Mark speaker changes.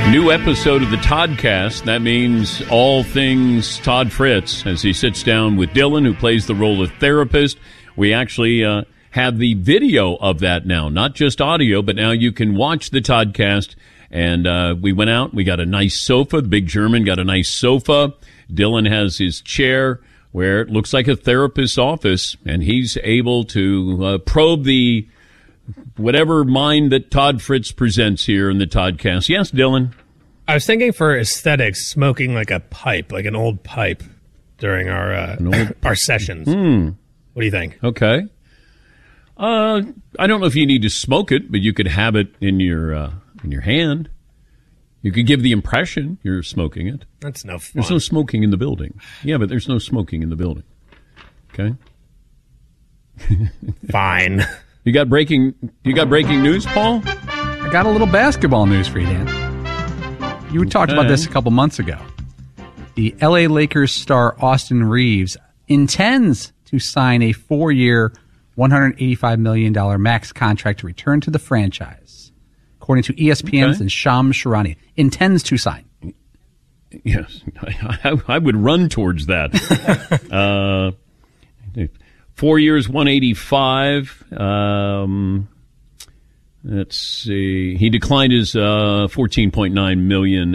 Speaker 1: New episode of the Toddcast. That means all things Todd Fritz as he sits down with Dylan, who plays the role of therapist. We actually have the video of that now, not just audio, but now you can watch the Toddcast. And we went out, we got a nice sofa. The big German got a nice sofa. Dylan has his chair where it looks like a therapist's office, and he's able to probe the whatever mind that Todd Fritz presents here in the Toddcast. Yes, Dylan?
Speaker 2: I was thinking for aesthetics, smoking like a pipe, like an old pipe during our our sessions. What do you think?
Speaker 1: Okay. I don't know if you need to smoke it, but you could have it in your hand. You could give the impression you're smoking it.
Speaker 2: That's no fun.
Speaker 1: There's no smoking in the building. Yeah, but there's no smoking in the building. Okay?
Speaker 2: Fine.
Speaker 1: You got breaking news, Paul?
Speaker 3: I got a little basketball news for you, Dan. You talked about this a couple months ago. The LA Lakers star Austin Reeves intends to sign a 4-year, $185 million max contract to return to the franchise. According to ESPN's and Shams Charania, intends to sign.
Speaker 1: Yes, I would run towards that. 4 years, 185. Let's see. He declined his $14.9 million